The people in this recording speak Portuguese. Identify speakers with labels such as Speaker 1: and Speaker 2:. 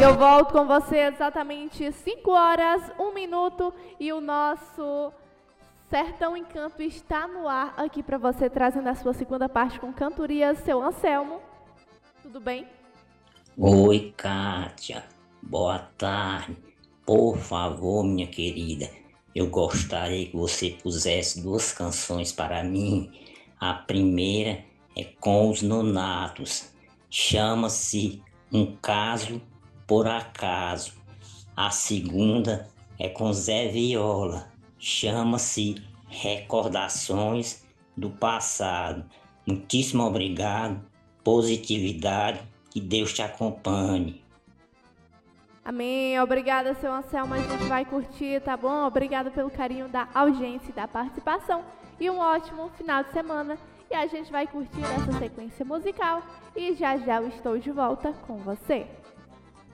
Speaker 1: Eu volto com você exatamente 5 horas, 1 minuto e o nosso Sertão em Canto está no ar aqui para você, trazendo a sua segunda parte com cantorias. Seu Anselmo, tudo bem?
Speaker 2: Oi, Kátia. Boa tarde. Por favor, minha querida, eu gostaria que você pusesse duas canções para mim. A primeira é com os Nonatos. Chama-se Um Caso por Acaso. A segunda é com Zé Viola. Chama-se Recordações do Passado. Muitíssimo obrigado. Positividade. Que Deus te acompanhe.
Speaker 1: Amém. Obrigada, seu Anselmo. A gente vai curtir, tá bom? Obrigada pelo carinho da audiência e da participação. E um ótimo final de semana. E a gente vai curtir essa sequência musical. E já já eu estou de volta com você.